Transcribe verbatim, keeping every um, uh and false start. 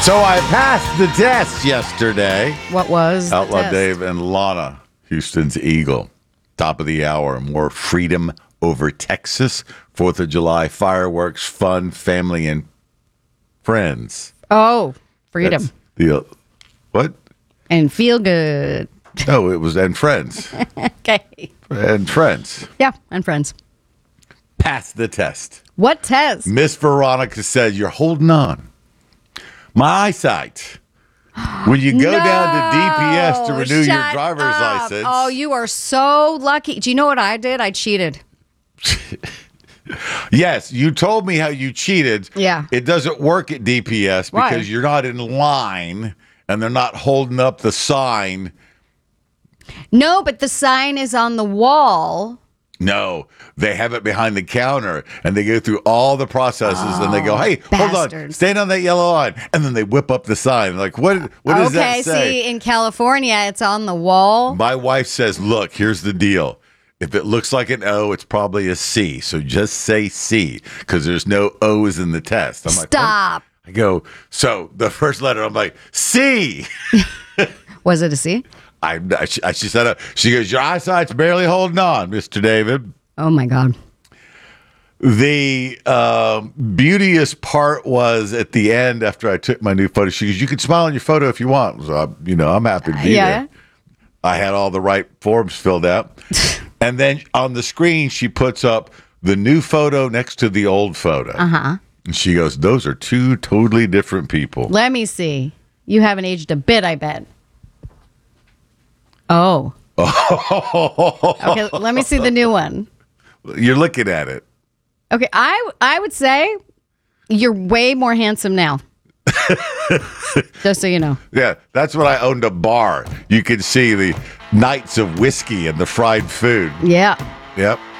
So I passed the test yesterday. What was the Outlaw test? Dave and Lana, Houston's Eagle. Top of the hour. More freedom over Texas. Fourth of July fireworks, fun, family, and friends. Oh, freedom. That's the what? And feel good. No, it was and friends. Okay. And friends. Yeah, and friends. Passed the test. What test? Miss Veronica said you're holding on. My eyesight. When you go No, down to D P S to renew your shut driver's up. license. Oh, you are so lucky. Do you know what I did? I cheated. Yes, you told me how you cheated. Yeah. It doesn't work at D P S Why? because you're not in line and they're not holding up the sign. No, but the sign is on the wall. No, they have it behind the counter and they go through all the processes and they go, hey, hold on, bastards. stand on that yellow line. And then they whip up the sign. Like, what, what does okay, that say? see, in California, it's on the wall. My wife says, look, here's the deal. If it looks like an O, it's probably a C. So just say C because there's no O's in the test. I'm like, Stop. what? I go, so the first letter, I'm like, C. Was it a C? I, I, she, I- she said, uh, she goes, your eyesight's barely holding on, Mister David. Oh, my God. The um, beauteous part was at the end after I took my new photo. She goes, you can smile in your photo if you want. So, I, you know, I'm happy to be Yeah. there. I had all the right forms filled out. And then on the screen, she puts up the new photo next to the old photo. Uh-huh. And she goes, those are two totally different people. Let me see. You haven't aged a bit, I bet. Oh. Okay, let me see the new one. You're looking at it. Okay, I I would say you're way more handsome now. Just so you know. Yeah, that's when I owned a bar. You could see the nights of whiskey and the fried food. Yeah. Yep.